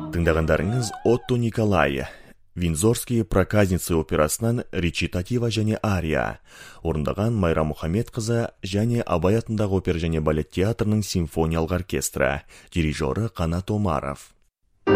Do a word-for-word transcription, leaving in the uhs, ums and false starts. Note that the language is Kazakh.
Тыңдағандарыңыз Отто Николай, Виндзорские проказницы операсынан речитатива және ария, орындаған Майра Мұхамед қызы және Абай атындағы опера және балет театрының симфониялық оркестрі, дирижері Қанат Омаров.